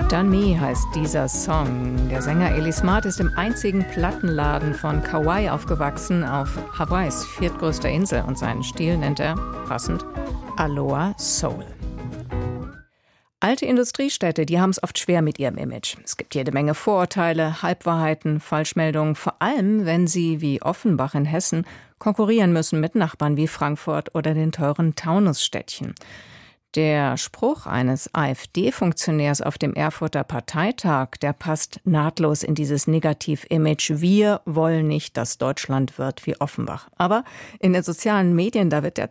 Done Me heißt dieser Song. Der Sänger Eli Smart ist im einzigen Plattenladen von Kauai aufgewachsen, auf Hawaiis viertgrößter Insel, und seinen Stil nennt er, passend, Aloha Soul. Alte Industriestädte, die haben es oft schwer mit ihrem Image. Es gibt jede Menge Vorurteile, Halbwahrheiten, Falschmeldungen, vor allem wenn sie, wie Offenbach in Hessen, konkurrieren müssen mit Nachbarn wie Frankfurt oder den teuren Taunusstädtchen. Der Spruch eines AfD-Funktionärs auf dem Erfurter Parteitag, der passt nahtlos in dieses Negativ-Image. Wir wollen nicht, dass Deutschland wird wie Offenbach. Aber in den sozialen Medien, da wird der